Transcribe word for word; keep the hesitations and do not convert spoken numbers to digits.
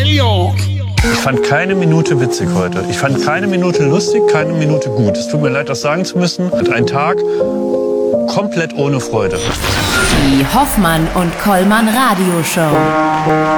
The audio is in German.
York. Ich fand keine Minute witzig heute. Ich fand keine Minute lustig, keine Minute gut. Es tut mir leid, das sagen zu müssen. Ein Tag komplett ohne Freude. Die Hoffmann und Kollmann Radioshow.